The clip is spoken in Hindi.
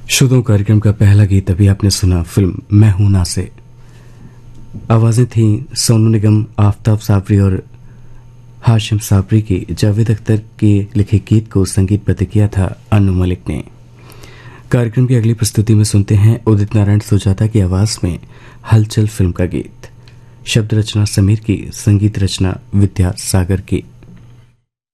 श्रोताओं, कार्यक्रम का पहला गीत अभी आपने सुना फिल्म मैं हूं ना से। आवाजें थी सोनू निगम, आफताब साबरी और हाशिम साबरी की। जावेद अख्तर के लिखे गीत को संगीत बद्ध किया था अनु मलिक ने। कार्यक्रम की अगली प्रस्तुति में सुनते हैं उदित नारायण सुजाता की आवाज में हलचल फिल्म का गीत। शब्द रचना समीर की, संगीत रचना विद्या सागर की।